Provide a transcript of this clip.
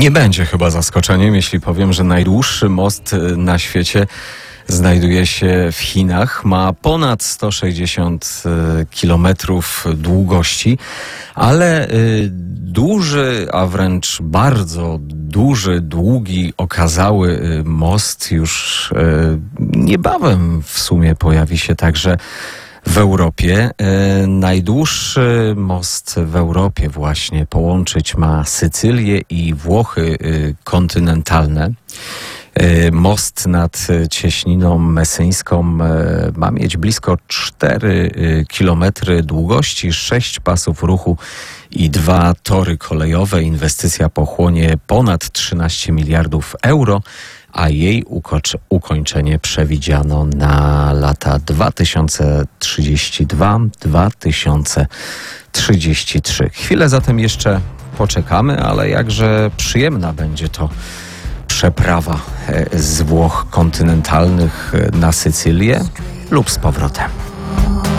Nie będzie chyba zaskoczeniem, jeśli powiem, że najdłuższy most na świecie znajduje się w Chinach. Ma ponad 160 kilometrów długości, ale duży, a wręcz bardzo duży, długi, okazały most już niebawem w sumie pojawi się także w Europie. Najdłuższy most w Europie właśnie połączyć ma Sycylię i Włochy kontynentalne. Most nad Cieśniną Messyńską ma mieć blisko 4 kilometry długości, 6 pasów ruchu i 2 tory kolejowe. Inwestycja pochłonie ponad 13 miliardów euro, a jej ukończenie przewidziano na lata 2032-2033. Chwilę zatem jeszcze poczekamy, ale jakże przyjemna będzie to przeprawa z Włoch kontynentalnych na Sycylię lub z powrotem.